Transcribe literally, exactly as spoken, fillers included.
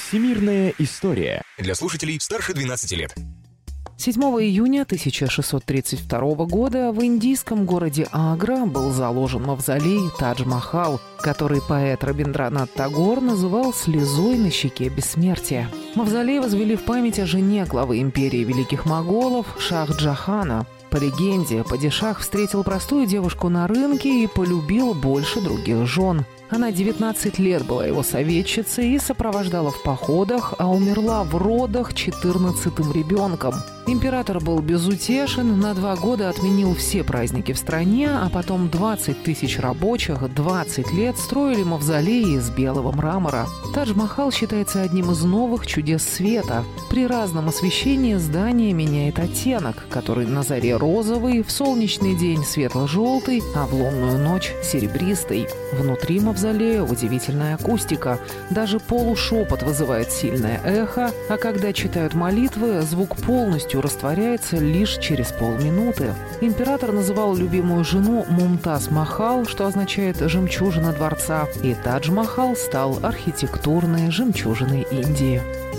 Всемирная история. Для слушателей старше двенадцати лет. седьмого июня тысяча шестьсот тридцать второго года в индийском городе Агра был заложен мавзолей Тадж-Махал, который поэт Рабиндранат Тагор называл «слезой на щеке бессмертия». Мавзолей возвели в память о жене главы империи великих моголов Шах-Джахана. По легенде, падишах встретил простую девушку на рынке и полюбил больше других жен. Она девятнадцать лет была его советчицей и сопровождала в походах, а умерла в родах четырнадцатым ребенком. Император был безутешен, на два года отменил все праздники в стране, а потом двадцать тысяч рабочих двадцать лет строили мавзолеи из белого мрамора. Тадж-Махал считается одним из новых чудес света. При разном освещении здание меняет оттенок, который на заре розовый, в солнечный день светло-желтый, а в лунную ночь серебристый. Внутри мавзолея удивительная акустика. Даже полушепот вызывает сильное эхо, а когда читают молитвы, звук полностью растворяется лишь через полминуты. Император называл любимую жену Мумтаз Махал, что означает «жемчужина дворца», и Тадж-Махал стал архитектурной жемчужиной Индии.